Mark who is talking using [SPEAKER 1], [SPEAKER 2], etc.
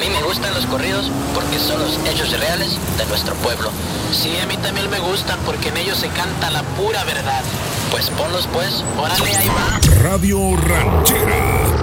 [SPEAKER 1] mí me gustan los corridos porque son los hechos reales de nuestro pueblo.
[SPEAKER 2] Sí, a mí también me gustan porque en ellos se canta la pura verdad.
[SPEAKER 1] Pues ponlos pues.
[SPEAKER 2] Órale, ahí va.
[SPEAKER 3] Radio Ranchera.